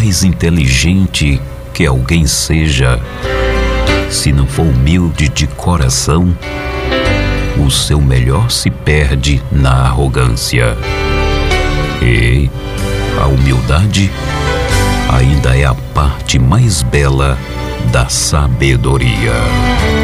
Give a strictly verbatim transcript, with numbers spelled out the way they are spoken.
mais inteligente que alguém seja, se não for humilde de coração, o seu melhor se perde na arrogância. E a humildade ainda é a parte mais bela da sabedoria.